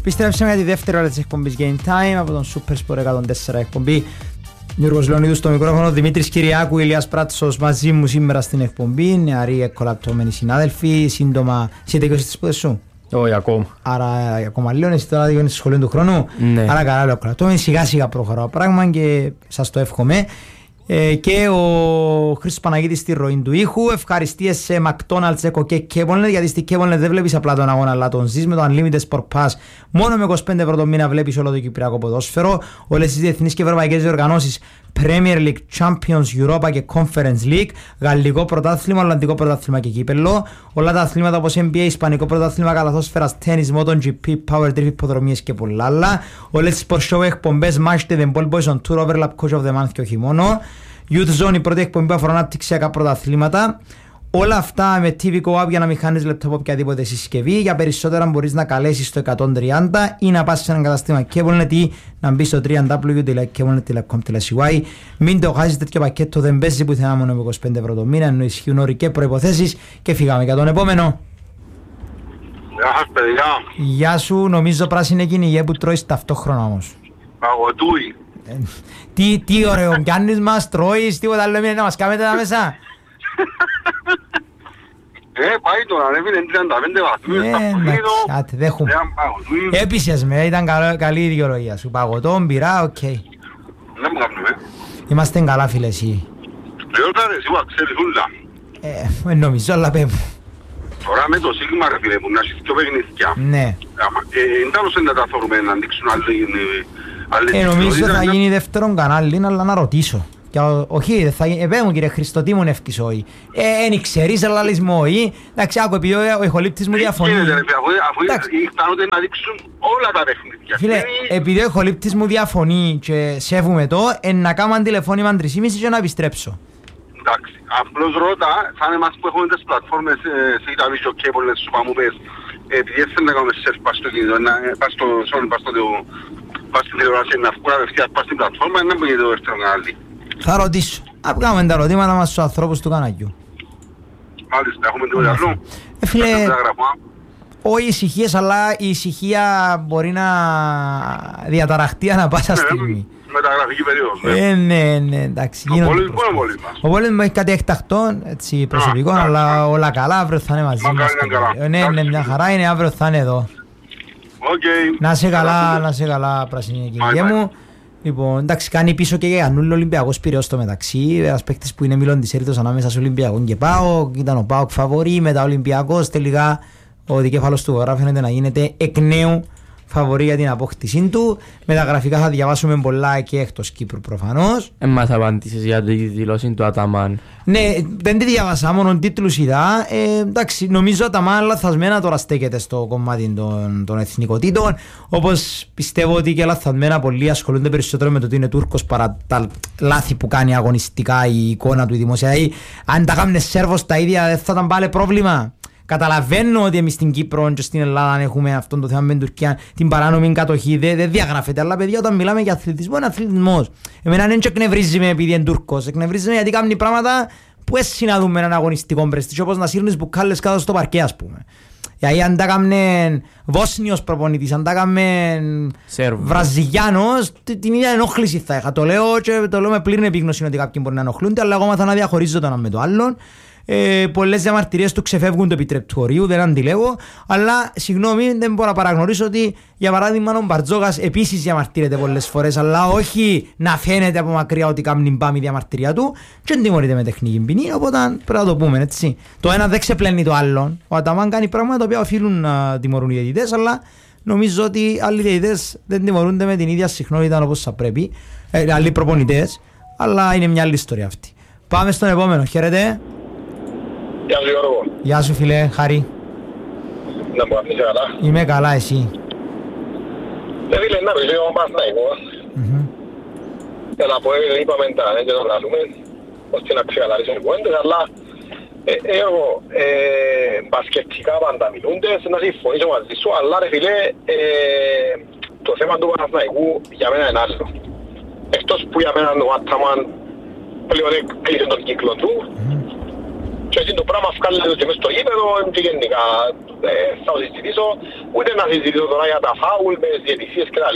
Επιστρέψαμε για τη δεύτερη ώρα της εκπομπής Game Time από τον Super Sport 104 εκπομπή. Γιώργος Λεωνίδου στο μικρόφωνο, Δημήτρης Κυριάκου, Ηλίας Πράτσος μαζί μου σήμερα στην εκπομπή. Νεαροί εκκολαπτωμένοι συνάδελφοι, σύντομα. Εσύ τελειώσεις τις σπουδές σου? Όχι ακόμα. Άρα ακόμα λίγο, εσύ τώρα διώνεις στη σχολή του χρόνου. Ναι. Άρα καλά λέω εκκολαπτωμένοι, σιγά σιγά προχωράω πράγμα και σας το εύχομαι. Και ο Χρήστος Παναγίτης στη ροή του ήχου. Ευχαριστίες σε McDonald's, Eco και Kebonlet, γιατί στη Kebonlet δεν βλέπεις απλά τον αγώνα, αλλά τον ζεις με το Unlimited Sport Pass. Μόνο με 25 ευρώ το μήνα βλέπεις όλο το κυπριακό ποδόσφαιρο, όλες τις διεθνείς και ευρωπαϊκές διοργανώσεις, Premier League, Champions, Europa και Conference League, γαλλικό πρωτάθλημα, ολλανδικό πρωτάθλημα και κύπελλο, όλα τα αθλήματα όπως NBA, ισπανικό πρωτάθλημα, καλαθόσφαιρας, tennis, MotoGP, Power Trip, υποδρομίες και πολλά άλλα, όλες τις Sport Show εκπομπές, Match the Ball Boys on Tour, Overlap, Coach of the Month και όχι μόνο, Youth Zone, η πρώτη εκπομπή που αφορά αναπτυξιακά πρωταθλήματα. Όλα αυτά με TV Co-op για να μην χάνεις λεπτό από οποιαδήποτε συσκευή. Για περισσότερα μπορείς να καλέσεις στο 130 ή να πας σε ένα κατάστημα Kebonlet ή να μπεις στο www.kebonlet.com.cy. Μην το χάσεις, τέτοιο πακέτο δεν παίζει πουθενά μόνο με 25 ευρώ το μήνα, ενώ ισχύουν όροι και προϋποθέσεις. Και φύγαμε για τον επόμενο. Γεια σας παιδιά. Γεια σου, νομίζω πράσινη κυνηγέ που τρώεις ταυτόχρονα όμως. Παγωτούι. Τι ωραίο, πιάνεις μας, τρώεις, τίποτα άλλο μήνε να μας κάνετε τα μέσα. Πάει τώρα, ανέβαινε 35 βαθμούς στα Πολίδο. Άτε, δέχομαι. Έπεισες με, ήταν καλή η δικαιολογία σου. Παγωτό, μπειρά, οκ. Δεν μου κάνουμε. Είμαστε καλά φίλε εσύ. Λεώτα ρε, σίγουρα ξέρεις ούλα. Νομίζω, αλλά πέμπω. Τώρα με το Σίγμα ρε φίλε που να έχεις πιο παιχνίδια. Ναι. Εντάλλως να τα θέλουμε να ανοίξουν άλλες νομίζω θα γίνει δεύτερον κανάλι, αλλά να ρωτήσω. Όχι, θα γίνει. Μου κύριε Χριστοτή μου νεύκεις όχι. Εν ξέρεις, αλλά λες μου όχι. Εντάξει, άκου, επειδή ο ηχολήπτης μου διαφωνεί. Αφού ήρθαν να δείξουν όλα τα παιχνίδια. Φίλε, επειδή ο ηχολήπτης μου διαφωνεί και σέβουμε το, να κάνω τηλεφώνημα 3,5 και να επιστρέψω. Εντάξει, απλώς ρώτα, σαν εμάς που έχουμε τις πλατφόρμες σε Ιταλή και ο Kebonlet σου πάμε πες, επειδή έτσι να κάνουμε σερφ πας στο κινητό, πας στην τηλεόραση να βγουν απευθείας πας στην πλατφόρμα, να μην γίνεται το δεύτερο κανάλι. Θα ρωτήσω. Να κάνουμε τα ερωτήματα μας στους ανθρώπους του καναγιού. Μάλιστα, έχουμε τίποτα άλλο. Φίλε, όχι ησυχίες, αλλά η ησυχία μπορεί να διαταραχτεί ανά πάσα στιγμή. Μεταγραφική περίοδος. Ναι, εντάξει. Ο πόλεμος μας. Ο πόλεμος έχει κάτι εκτακτό, έτσι προσωπικό, αλλά όλα καλά, αύριο θα είναι μαζί μας. Ναι, μια χαρά είναι, αύριο θα είναι εδώ. Να σε καλά, πράσινη κυρία μου. Λοιπόν, εντάξει, κάνει πίσω και για Ανούλη Ολυμπιακός Πειραιώς στο μεταξύ. Ένας παίκτης που είναι μήλον της έρητος ανάμεσα σε Ολυμπιακό και ΠΑΟΚ. Ήταν ο ΠΑΟΚ φαβορί, μετά Ολυμπιακός. Τελικά ο δικέφαλος του γράφει φαίνεται να γίνεται εκ νέου φαβορί για την απόκτησή του. Με τα γραφικά θα διαβάσουμε πολλά και εκτός Κύπρου προφανώς. Μας απάντησες για τη δηλώση του Αταμάν. Ναι, δεν τη διάβασα, μόνο τίτλους είδα. Εντάξει, νομίζω ότι Αταμάν λαθασμένα τώρα στέκεται στο κομμάτι των εθνικοτήτων. Όπως πιστεύω ότι και λαθασμένα πολλοί ασχολούνται περισσότερο με το ότι είναι Τούρκος παρά τα λάθη που κάνει αγωνιστικά η εικόνα του δημοσία. Αν τα κάνουν Σέρβος τα ίδια, δεν θα ήταν πάλι πρόβλημα. Καταλαβαίνω ότι εμείς στην Κύπρο και στην Ελλάδα έχουμε αυτό το θέμα με την Τουρκία, την παράνομη κατοχή, δεν διαγράφεται. Αλλά παιδιά, όταν μιλάμε για αθλητισμό, είναι αθλητισμός. Εμένα δεν εκνευρίζει με επειδή είναι Τούρκος. Εκνευρίζει με γιατί κάνει πράγματα που έτσι συναντούν με έναν αγωνιστικό πρεστίζ, όπως να σύρνεις μπουκάλες κάτω στο παρκέ, ας πούμε. Γιατί αν τα κάνουν Βόσνιος προπονητής, αν τα κάνουν Βραζιλιάνος, την ίδια ενόχληση θα είχα. Το λέω και το λέω με πλήρη επίγνωση ότι κάποιοι μπορεί να ενοχλούνται, αλλά εγώ μάθα να διαχωρίζω το ένα με το άλλον. Πολλές διαμαρτυρίες του ξεφεύγουν το επιτρεπτορίου, δεν αντιλέγω, αλλά συγγνώμη, δεν μπορώ να παραγνωρίσω ότι για παράδειγμα ο Μπαρτζόκας επίσης διαμαρτύρεται πολλές φορές, αλλά όχι να φαίνεται από μακριά ότι κάνει μπάμι η διαμαρτυρία του και δεν τιμωρείται με τεχνική ποινή, οπότε πρέπει να το πούμε έτσι. Το ένα δεν ξεπλένει το άλλο. Ο Αταμάν κάνει πράγματα τα οποία οφείλουν να τιμωρούν οι διαιτητές, αλλά νομίζω ότι άλλοι διαιτητές δεν τιμωρούνται με την ίδια συχνότητα όπως θα πρέπει, άλλοι προπονητές, αλλά είναι μια άλλη ιστορία αυτή. Πάμε στον επόμενο, χαίρετε. Γεια σου Γιώργο. Γεια σου φίλε, Χάρη. Να μου αφήσεις καλά. Είμαι καλά, εσύ. Φίλε, να πεις λίγο Παναθηναϊκό. Να πω, είπαμε τα δεν και το βγάλουμε, ώστε να ξεκαθαρίσουν οι πόντες, αλλά εγώ μπασκετικά πάντα μιλούντες, να συμφωνήσω μαζί σου, αλλά ρε φίλε, το θέμα του Παναθηναϊκού για μένα είναι άλλο. Εκτός που για μένα ο Αταμάν πλέον έκλεισε τον κύκλο του, και έτσι το πράγμα βγάλετε και μες στο γήπεδο και γενικά θα το συζητήσω, ούτε να συζητήσω τώρα για τα φάουλ με τις διαιτησίες κτλ.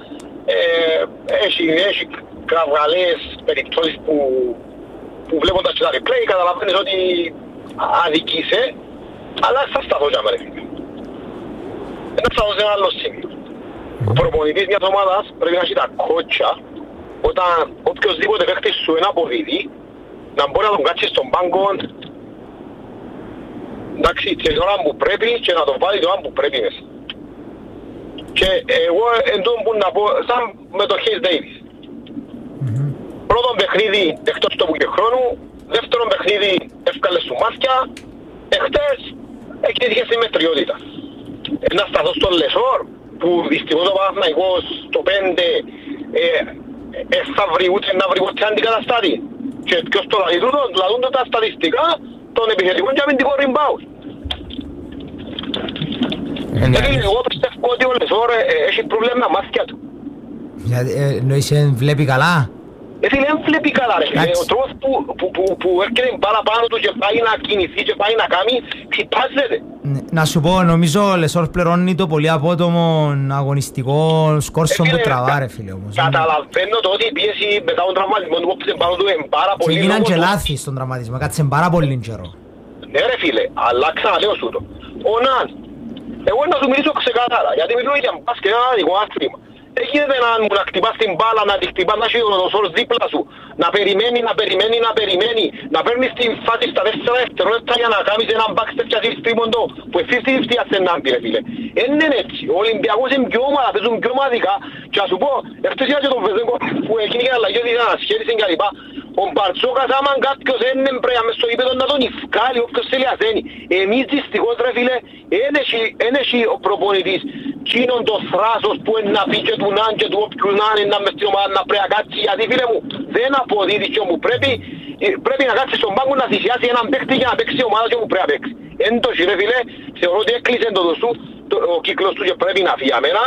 Έχει κραυγαλές περιπτώσεις που βλέποντας και τα replay καταλαβαίνεις ότι αδικείσαι, αλλά θα σταθώ για μένα. Να σταθώ σε ένα άλλο σημείο. Ο προπονητής μιας ομάδας πρέπει να έχει τα κότσια όταν οποιοσδήποτε παίχτης σου ένα αποδίδει να μπορεί να τον κάτσει στον πάγκο, εντάξει, την ώρα που πρέπει και να τον βάλει την ώρα που πρέπει μέσα. Και εγώ εντός που να πω, σαν με το Hayes Davis. Πρώτον παιχνίδι εκτός τόπου και χρόνου, δεύτερον παιχνίδι εύκαλες σου μάτια, εχτες εκκρίθηκε στη μετριότητα. Να σταθώ στον Λεσόρ, που δυστυχώς ο Παναθηναϊκός το 5 θα βρει ούτε να βρει ποτέ αντικαταστάτη. Και ποιος το λαλεί τούτο, λαλούνται τα στατιστικά των επιθετικών και αμυντικών rebound. Εγώ πιστεύω ότι ο Λεσόρ έχει πρόβλημα με μάτια του. Εννοείς βλέπει καλά? Φίλε, δεν βλέπει καλά ρε φίλε. Ο τρόπος που έρχεται παραπάνω του και πάει να κινηθεί και πάει να κάνει, ξυπάζεται. Να σου πω, νομίζω ο Λεσόρ πληρώνει το πολύ απότομο αγωνιστικό σκόρσο που τραβά ρε φίλε όμως. Καταλαβαίνω το ότι η πίεση μετά τον τραυματισμό του που πάνω του είναι πάρα πολύ. Και γίναν και λάθη στον τραυματισμό, κάτσε πάρα πολύ καιρό. Ναι ρε φίλε, αλλά ξαναλέω σου το. Ο Ναν, εγώ να σου μιλήσω ξεκάθαρα, γιατί μιλώ για μπάσκετ, ένα δικό άθλημα. Δεν γίνεται να χτυπάς την μπάλα, να τη χτυπάς, να έχει ο σόρος δίπλα σου, να περιμένει, να παίρνεις την φάση στα 4 δευτερόλεπτα για να κάνεις έναν backstep και ασύς τρίμοντο που εσείς τη φτιάς ενάντια ρε φίλε. Είναι έτσι, ο Ολυμπιακός είναι πιο ομάδα, παίζουν πιο ομαδικά και να σου πω, εχθές είδα και τον Βεζέγκο που εκείνη και αλλαγή ότι ήταν ασχέτησαν και λοιπά. Ο Μπαρτσόκας άμα κάποιος είναι πρέπει μες στο γήπεδο να τον ευκάλει όποιος θέλει ασθένει. Εμείς δυστυχώς ρε φίλε, δεν έχει ο προπονητής κοινον το θράσος που είναι να πει και του Ναν και του όποιου Ναν είναι να μες στην ομάδα να πρέπει να κάτσει. Γιατί φίλε μου δεν αποδίδει και όπου πρέπει να κάτσει στον πάγκο να θυσιάσει έναν παίκτη για να παίξει η ομάδα και όπου πρέπει να παίξει. Εν το ρε φίλε, θεωρώ ότι έκλεισε ο κύκλος του και πρέπει να φύγει αμένα.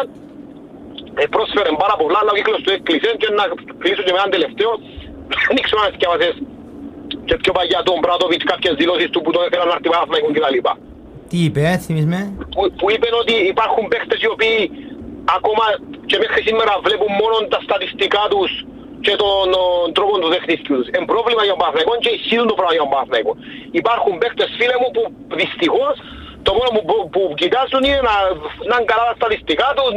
Πρόσφερε πάρα πολλά, αλλά ο κύκλος του έκλεισε και να κλείσω και με έναν τελευταίο. Δεν ξέρω αν σκιάβασες και πιο παγιά τον Μπράντοβιτς κάποιες δηλώσεις του που τον έφεραν να έρθει Παναθηναϊκό και τα λοιπά. Τι είπε, θυμείς με? Που είπαν ότι υπάρχουν παίχτες οι οποίοι ακόμα και μέχρι σήμερα βλέπουν μόνο τα στατιστικά τους και τον τρόπο του δεχτήσκου τους. Εν πρόβλημα για τον Παναθηναϊκό και ισχύουν το πράγμα για τον Παναθηναϊκό. Υπάρχουν παίχτες φίλε μου που δυστυχώς το μόνο που κοιτάζουν είναι να είναι καλά τα στατιστικά τους,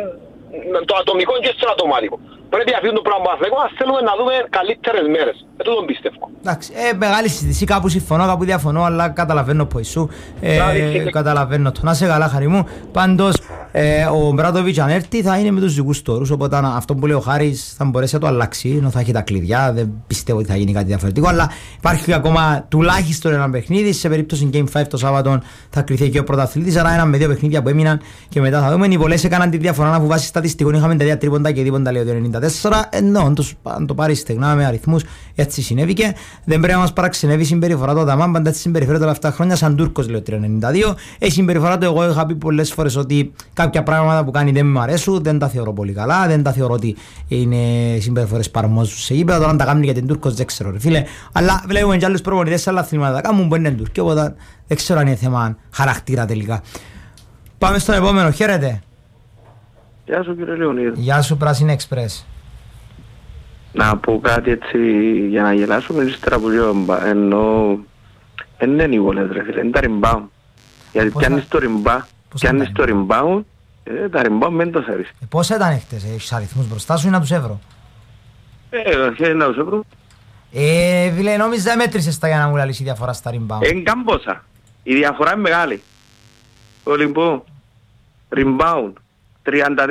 το ατομικό και στο ατομάτικο. Πρέπει να αφήνουν το πράγμα Παναθηναϊκό, ας θέλουμε να δούμε καλύτερες μέρες. Τούτον πιστεύω. Εντάξει, μεγάλη συζήτηση, κάπου συμφωνώ, κάπου διαφωνώ, αλλά καταλαβαίνω πως σου. Καταλαβαίνω το. Να σε καλά, Χαρή μου. Πάντως, ο Μπράντοβιτς αν έρθει θα είναι με τους δικούς του όρους, οπότε αυτό που λέει ο Χάρης θα μπορέσει να το αλλάξει, ενώ θα έχει τα κλειδιά, δεν πιστεύω ότι θα γίνει κάτι διαφορετικό, αλλά υπάρχει ακόμα τουλάχιστον ένα παιχνίδι, σε περίπτωση Game 5 το Σάββατο θα κρυθεί και ο πρωταθλητής, άρα ένα με δύο παιχνίδια που έμειναν και μετά θα δούμε. Οι πολλές έκαναν τη διαφορά να βάσει στατιστικών, είχαμε τα 2 τρίποντα και δίποντα λέει το 94, αν το πάρει στεγνά με αριθμούς, έτσι συνέβηκε. Δεν πρέπει να μας παραξενεύει η συμπεριφορά του Αταμάν, πάντα έτσι συμπεριφέρεται όλα αυτά τα χρόνια, σαν Τούρκος λέει το 392. Η συμπεριφορά του, εγώ είχα πει πολλές φορές ότι κάποια πράγματα που κάνει δεν μου αρέσουν, δεν τα θεωρώ πολύ καλά, δεν τα θεωρώ ότι είναι συμπεριφορές παρμόζους σε γήπεδα. Τώρα αν τα κάνουν για την Τούρκος δεν ξέρω ρε φίλε, αλλά βλέπουμε και άλλους προπονητές σε άλλα αθλήματα, τα κάνουν που είναι Τούρκοι, οπότε δεν ξέρω αν είναι θέμα χαρακτήρα τελικά. Πάμε στον επόμενο, χαίρετε. Γεια σου κύριε Λεωνίδη. Γεια σου Πράσινη Express. Να πω κάτι έτσι για να γελάσουμε ύστερα από λίγο, ενώ δεν είναι οι βολές ρε φίλε, είναι τα rebound. Γιατί πιάνεις το rebound, τα rebound μένει το σάρις. Πώς ήταν χτες, έχεις αριθμούς μπροστά σου ή να τους έβρω? Όχι να τους έβρω. Φίλε, νόμιζα δεν μέτρησες τα για να μου λαλείς η διαφορά στα rebound. Είναι καμπόσα, η διαφορά είναι μεγάλη. Λοιπόν, rebound. 34-23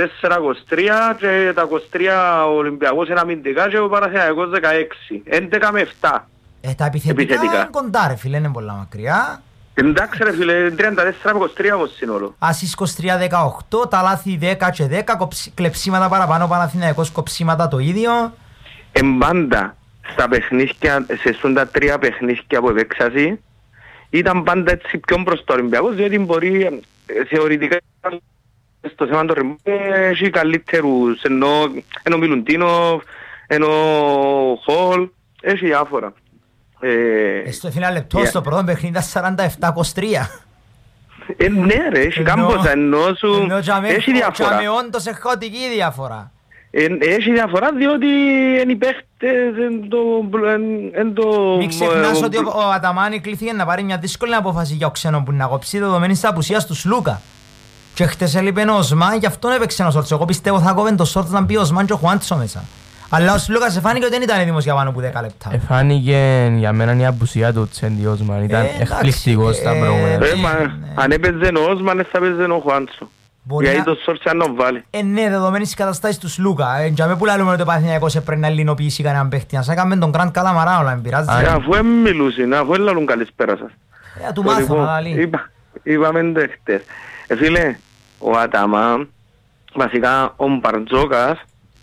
και τα 23 ο Ολυμπιακός είναι αμυντικά και ο Παναθηναϊκός 16. 11 με 7. Τα επιθετικά είναι κοντά ρε φίλε, είναι πολλά μακριά. Εντάξει ρε φίλε, 34 με 23 όμως σύνολο. Ασείς 23-18, τα λάθη 10 και 10, κλεψίματα παραπάνω, Παναθηναϊκός κοψίματα το ίδιο. Εμπάντα στα παιχνίσκια, σε σούν τα 3 παιχνίσκια που επέξασαι, ήταν πάντα έτσι πιο μπροστά ο Ολυμπιακός, διότι μπορεί θεωρητικά στο θέμα του ρεμού έχει καλύτερους, ενώ Μιλουντίνοφ, ενώ Χολ, έχει διάφορα. Στο final λεπτό, στο πρώτο παιχνίδι 47-23. Ναι ρε, έχει κάμποσα, ενώ σου έχει διαφορά. Και όντως έχει χαοτική διαφορά. Έχει διαφορά διότι είναι οι παίχτες εν το... Μην ξεχνάς ότι ο Αταμάνη κλείθηκε να πάρει μια δύσκολη απόφαση για ο ξένο που να κόψει δεδομένη της απουσίας του Σλούκα. Και χτες έλειπε ο Οσμάν, γι' αυτό έπαιξε ο Σόρτς. Εγώ πιστεύω θα κόβεν το Σόρτς να μπει ο Οσμάν και ο Χουάντσο μέσα. Αλλά ο Σλούκας εφάνηκε ότι δεν ήταν έτοιμος για πάνω από 10 λεπτά. Εφάνηκε για μένα η απουσία του Τσέντι Οσμάν, ήταν εκπληκτικός στα προηγούμενα. Αν έπαιζε ο Οσμάν θα έπαιζε ο Χουάντσο. Γιατί το Σόρτς αν τον βάλει. Ναι, δεδομένης της καταστάσης του Σλούκα. Για με που λαλούμε ότι ο Παναθηναϊκός έπρεπε να ελληνοποιήσει κανέναν παίχτη. Να έκαμε τον Γκραντ Καλαμαρά όλα, μην πειράζει. Αφού μιλούσαν, αφού έλαλουν καλησπέρα σας. Του μάθαμε, λαλεί. Είπαμε το χτες. Φίλε, ο Αταμά, βασικά ο Μπαρτζόκας,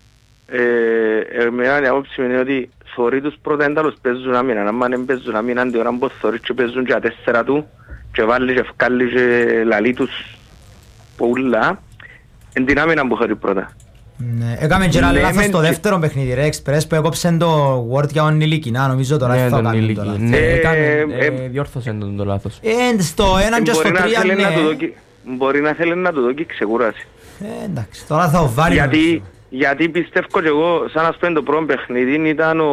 με άλλη άποψη είναι ότι θωρεί τους πρώτα ένταλους παίζουν άμυνα. Αν δεν παίζουν άμυνα, την ώρα που θωρείς και παίζουν και τα τέσσερα του και βάλει και ευκάλλει και λαλεί τους πολλά, εν την άμυνα που χωρεί πρώτα. Έκαμε και ένα λάθος στο δεύτερο παιχνίδι ρε, Εξπρές που έκοψε το Word για τον Νιλίκινα, νομίζω τώρα θα κάνει το λάθος. Διόρθωσε το λάθος. Στο 1 και στο 3 μπορεί να θέλει να του δω και ξεκουράσει. Εντάξει, τώρα θα ο βάλει. Γιατί πιστεύω και εγώ, σαν να σπέντω το πρώτο παιχνίδι,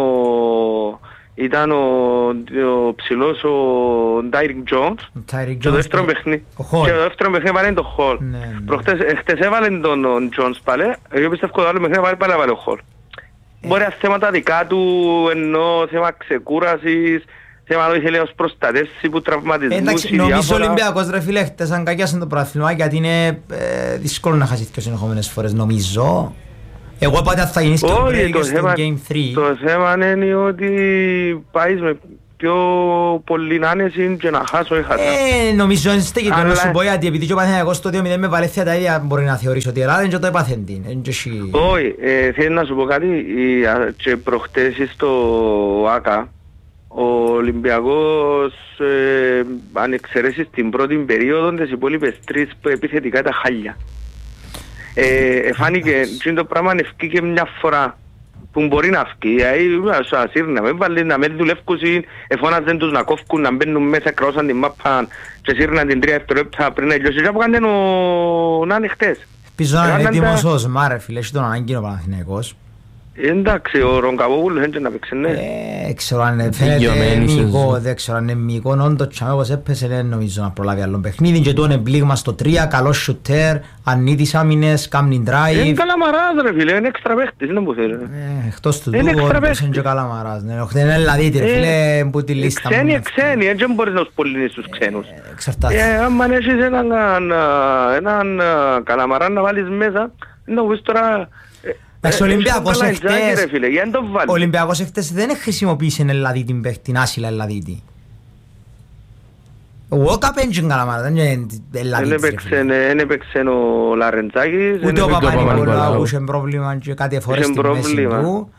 ήταν ο ψηλός ο Ντάιρικ Τζόνς και το δεύτερο παιχνίδι βάλε το Χολ. Χτες έβαλε τον Τζόνς πάλι, εγώ πιστεύω το άλλο παιχνίδι πάλι βάλε ο Χολ. Μπορεί να θέματα δικά του, ενώ θέμα ξεκούρασης, θέμα να ήθελε ως προστατεύσει που τραυματισμούς. Εντάξει, νομίζω ο Ολυμπιακός ρε φίλε χτες αγκαγιάσαν το πρωτάθλημα γιατί είναι δύσκολο να χάσει δύο συνεχόμενες φορές νομίζω. Εγώ πάτε θα γίνεις και ο Μπρέικερ στην Game 3. Το θέμα είναι ότι πάεις με πιο πολύ άνεση και να χάσω ή χάσω. Νομίζω είναι στέκει να σου πω γιατί επειδή και ο Παναθηναϊκός στο 2-0 με Βαλένθια τα ίδια μπορεί να θεωρήσει ότι Ελλάδα και το έπαθεν την. Όχι, θέλω να σου πω κάτι και προχτές στο ΆΚΑ ο Ολυμπιακός αν εξαιρέσεις την πρώτη περίοδο τις υπόλοιπες τρεις επιθετικά τα χάλια. Φάνηκε και το πράγμα ευκήκε μια φορά που μπορεί να ευκεί. Να με δουλεύκουν, εφώναζαν τους να κόφκουν, να μπαίνουν μέσα, κρόσαν την μάπα και σύρναν την 3 δευτερόλεπτα πριν έλειωσε και αποκάντε να είναι χτες. Πίσω να είναι έτοιμος ο Οσμάρ ρε φίλε, έχει τον ανάγκη ο Παναθηναϊκός. Εντάξει, ο Ρογκαβόπουλος έτσι να παίξει, ναι. Ξέρω αν φαίνεται μυϊκό, δεν ξέρω αν είναι μυϊκό, όντως τσάμε όπως έπαιζε, δεν νομίζω να προλάβει άλλο παιχνίδι και το είναι πλήγμα στο 3, καλός σουτέρ, ανήτης άμυνες, κάμνιν drive. Είναι Καλαμαράς ρε φίλε, είναι έξτρα παίχτης, είναι που θέλει. Εκτός του τούτου, όντως είναι και Καλαμαράς, είναι Ελλαδίτη ρε φίλε, που τη λίστα μου. Ξένοι, έτσι δεν μπορείς να τους πολύνεις τους ξένους. Εξαρτάται. Αν έχεις έναν Καλαμαρά να βάλεις μέσα, να πεις τώρα... Ο Ολυμπιακός εχθές δεν χρησιμοποίησε Ελλαδίτη παίχτη, άσυλα Ελλαδίτη. Ο Καπέντζιν Καλαμάρα, δεν είναι Ελλαδίτη. Δεν έπαιξε ο Λαρεντζάκης. Ούτε ο Παπα-Νικολάου είχε πρόβλημα και κάτι εφορές στη μέση του.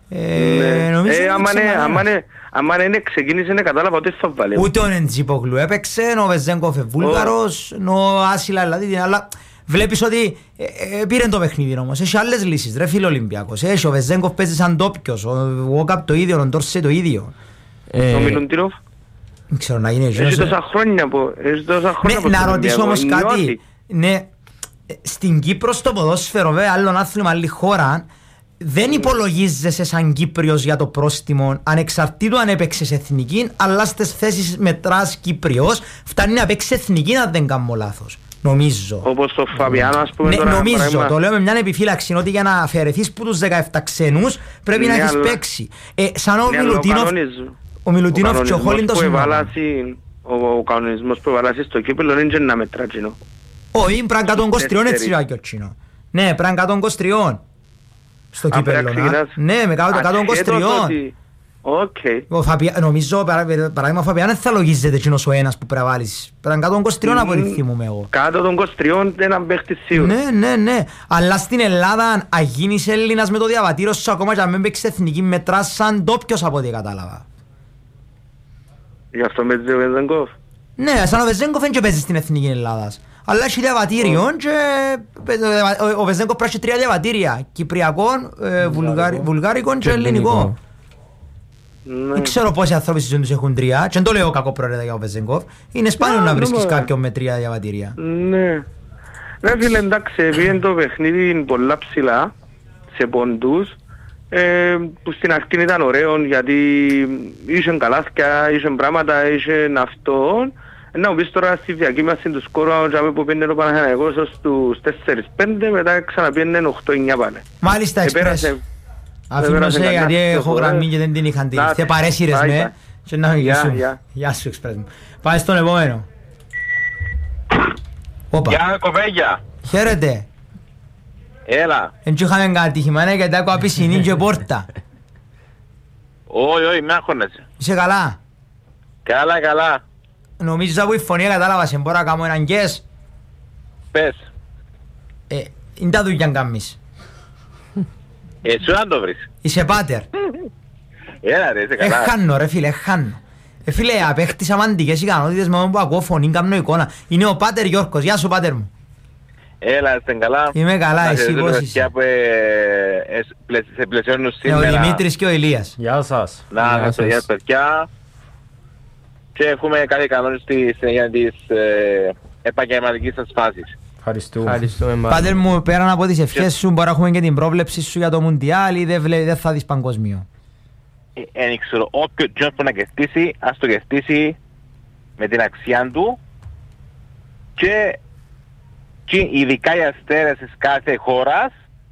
Αν είναι ξεκίνησε να κατάλαβα ότι θα βάλει. Ούτε ο Νεντζίπογλου έπαιξε, ο Βεζέγκοφ Βούλγαρος, ο άσυλα Ελλαδίτη, αλλά... Βλέπεις ότι πήρε το παιχνίδι όμως, έχει άλλες λύσεις, ρε φίλε Ολυμπιακός. Έχει ο Βεζέγκοφ παίζει σαν τόπιος, ο Βόκαπ το ίδιο, ο Ντόρσε το ίδιο. Ο Μιλουντίνοφ. Δεν ξέρω να γίνει. Έχει τόσα χρόνια που... Να ρωτήσω όμως κάτι. Ναι, στην Κύπρο στο ποδόσφαιρο, βέβαια, άλλον άθλημα, άλλη χώρα, δεν υπολογίζεσαι σαν Κύπριος για το πρόστιμο, ανεξαρτήτου αν έπαιξες εθνική, αλλά στις θέσεις μετράς Κύπριος, φτάνει να παίξεις εθνική αν δεν κάνω λάθος. Νομίζω. Όπως το Φαβιάνο ας πούμε. Ναι, νομίζω, το λέω με μια επιφύλαξη ότι για να αφαιρεθείς που τους 17 ξένους πρέπει να έχεις παίξει. Σαν ο Μιλουτίνοφ και ο Χόλιν το σύμβολο. Ο κανονισμός που έβαλασαι στο κύπελλο είναι και να μετρά κοινό. Όχι, πρέπει 123 έτσι πάει και ο κοινό. Ναι, πρέπει 123 στο κύπελλο. Ναι, με 123. Νομίζω παράδειγμα ο Φαπιάν δεν θα λογίζεται εκείνος ο ένας που πρέπει να βάλεις. Πρέπει να 123 από ό,τι θυμούμαι εγώ. Κάτω των 23 έναν παίχτη σίγουρα. Ναι. Αλλά στην Ελλάδα αν γίνεις Έλληνας με το διαβατήριο σου ακόμα και αν μην παίξεις εθνική μετράς σαν τόπιος από ό,τι κατάλαβα. Γι' αυτό παίζει ο Βεζέγκοφ. Ναι, σαν ο Βεζέγκοφ δεν και παίζει στην εθνική Ελλάδας. Αλλά έχει διαβατήριο και ο Βεζέγκοφ πράσχει 3 διαβατήρια. Κυπριακό, βουλγάρικο και ελληνικό. Δεν ξέρω πόσοι άνθρωποι στη ζωή τους έχουν 3 και δεν το λέω κακό προαιρέτα για ο Βεζενκόφ. Είναι σπάνιο να βρίσκεις κάποιον με 3 διαβατήρια. Ναι. Ναι φίλε, εντάξει, πήγαινε το παιχνίδι πολλά ψηλά σε πόντους που στην αρχή ήταν ωραίο γιατί είχε καλάθκια, είχε πράγματα, είχε αυτό. Να μου πεις τώρα στη διακύμαση του σκόρου που πήγαινε ο Παναθηναϊκός ως τους 4-5, μετά ξαναπήγαινε 8-9 πάνε. Μάλιστα, Εξπρές. Αφήνω σε γιατί έχω γραμμή και δεν την είχαν τύχει. Θε παρέσυρες με και να μιλήσουμε. Γεια σου, Εξπρές μου. Πάει στον επόμενο. Γεια κοπέγια. Χαίρετε. Έλα. Εν τσου είχαμε κατήχημα, ναι, γιατί άκουα πισινή και πόρτα. Όχι, με άγχωνεσαι. Είσαι καλά? Καλά. Νομίζω από η φωνή κατάλαβα, σε μπορώ να κάνω έναν γκες. Πες. Είναι τα δουλειά κάνεις. Εσύ αν το βρεις. Είσαι πάτερ. Έλα ρε, είσαι καλά. Έχάνω ρε φίλε, έχάνω. Φίλε, απέκτησα μαντικές ικανότητες με που ακούω φωνή, κάνω εικόνα. Είναι ο πάτερ Γιώργος, γεια σου πάτερ μου. Έλα, είστε καλά. Είμαι καλά, εσύ πώς είσαι? Σε πλαισιώνουν σήμερα. Ο Δημήτρης και ο Ηλίας. Γεια σας. Να, γεια παιδιά. Και έχουμε κάτι κανόνες στη συνέχεια της επαγγελματικής σας φάσης. Ευχαριστούμε. Πάτερ μου, πέραν από τις ευχές σου, μπορεί να έχουμε και την πρόβλεψη σου για το Μουντιάλ ή δεν θα δεις παγκόσμιο? Δεν ξέρω, όποιο τζιόντ που να κερδίσει, ας το κερδίσει με την αξία του και ειδικά οι αστέρες της κάθε χώρας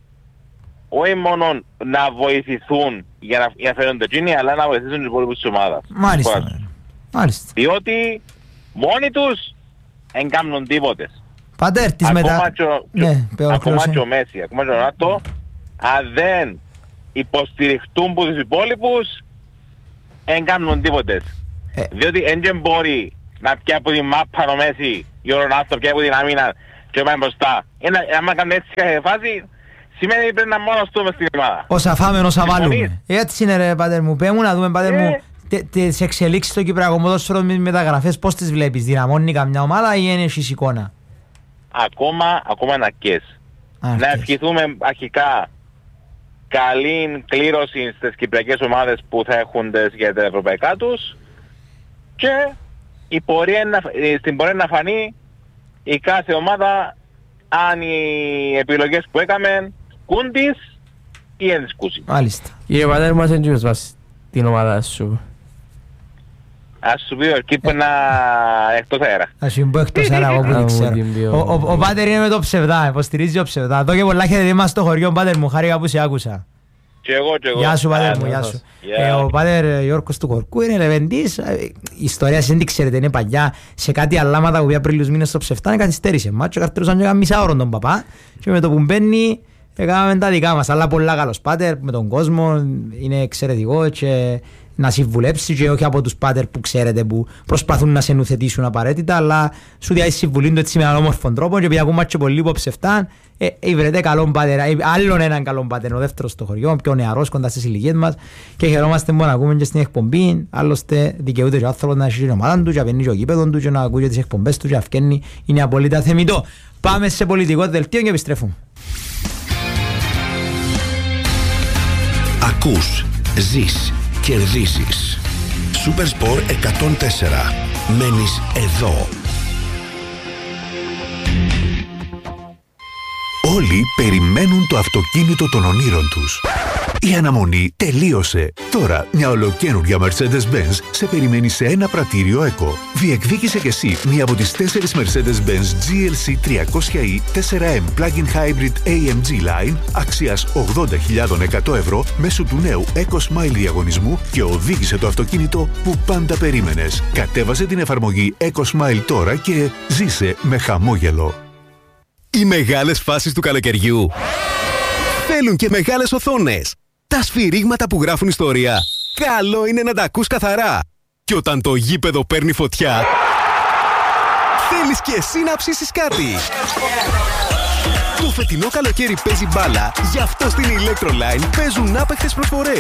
όχι μόνο να βοηθηθούν για να φέρουν το τζίνι, αλλά να βοηθήσουν τους υπόλοιπους της ομάδας. Μάλιστα. Διότι μόνοι τους δεν κάνουν τίποτε. Πάτερ, τις μετά... Ακόμα και ο Μέση, ακόμα και ο Ρονάλντο, αν δεν υποστηριχτούν από τους υπόλοιπους, δεν κάνουν τίποτε. Διότι δεν μπορεί να πιάει από τη μάπα ο Μέση ή ο Ρονάλντο πιάει από την άμυνα και πάει μπροστά. Αν κάνουν έτσι κάθε φάση, σημαίνει πρέπει να μόνος του μες στην ομάδα. Όσα φάμε, όσα βάλουμε. Έτσι είναι ρε πάτερ μου, πέμου να δούμε πάτερ μου τις εξελίξεις στο Κυπριακό ποδόσφαιρο με μεταγραφές, πώς τις βλέπεις, δυναμώνει καμιά ομάδα ή είναι έχεις εικόνα? Ακόμα ανακές. Να ευχηθούμε αρχικά καλή κλήρωση στις κυπριακές ομάδες που θα έχουν για τα ευρωπαϊκά τους και στην πορεία να φανεί η κάθε ομάδα αν οι επιλογές που έκαμε κούντις ή εν τις κούσει. Μάλιστα. Κύριε πατέρ μας εντύπωσες βάσει την ομάδα σου. Ας σου πει ο Ερκίτ που είναι εκτός αέρα. Ας σου πω εκτός αέρα εγώ που δεν ξέρω. Ο πάτερ είναι με το ψευδά, υποστηρίζει το ψευδά. Εδώ και πολλά χαίρετε είμαστε στο χωριό πάτερ μου, χάρηκα που σε άκουσα. Και εγώ. Γεια σου πάτερ μου, γεια σου. Ο πάτερ Γιώργος του Κορκού είναι λεβεντής. Η ιστορία δεν την ξέρετε, είναι παλιά. Σε κάτι αλάματα που πήγα πριν λίγους μήνες στο ψευτά καθυστέρησε. Μάτσο καρτρούσαν και μισά ώρον τον παπά. Και με το που μπαίνει έκαναμε τα δικά μας. Αλλά πολλά καλός πάτερ με τον κόσμο, είναι εξαιρετικό και να συμβουλέψει και όχι από τους πάτερ που ξέρετε που προσπαθούν να σε νουθετήσουν απαραίτητα, αλλά σου διάει συμβουλή του έτσι με έναν όμορφο τρόπο και επειδή ακούμε και πολύ που ψευτάν, βρετε καλό πάτερ, άλλον έναν καλό πάτερ, ο δεύτερος στο χωριό, πιο νεαρός κοντά στις ηλικίες μας και χαιρόμαστε μόνο να ακούμε και στην εκπομπή, άλλωστε δικαιούται και ο άνθρωπος να έχει την ομάδα του και να παίρνει και ο γήπεδο του και να ακούει τις εκπομπές του και να φκένει, είναι απολύτως θεμιτό. Πάμε σε πολιτικό δελτίο και επιστρέφουμε. Ακούς, ζεις, κερδίσεις. Supersport 104. Μένεις εδώ. Όλοι περιμένουν το αυτοκίνητο των ονείρων τους. Η αναμονή τελείωσε. Τώρα μια ολοκαίνουργια Mercedes-Benz σε περιμένει σε ένα πρατήριο ECO. Διεκδίκησε κι εσύ μία από τις 4 Mercedes-Benz GLC 300e 4M Plug-in Hybrid AMG Line αξίας 80.100 ευρώ μέσω του νέου EcoSmile διαγωνισμού και οδήγησε το αυτοκίνητο που πάντα περίμενες. Κατέβασε την εφαρμογή EcoSmile τώρα και ζήσε με χαμόγελο. Οι μεγάλες φάσεις του καλοκαιριού θέλουν και μεγάλες οθόνες. Τα σφυρίγματα που γράφουν ιστορία, καλό είναι να τα ακούς καθαρά. Και όταν το γήπεδο παίρνει φωτιά, θέλεις και εσύ να ψήσεις κάτι. Το φετινό καλοκαίρι παίζει μπάλα, γι' αυτό στην Electroline παίζουν άπαικτες προσφορές.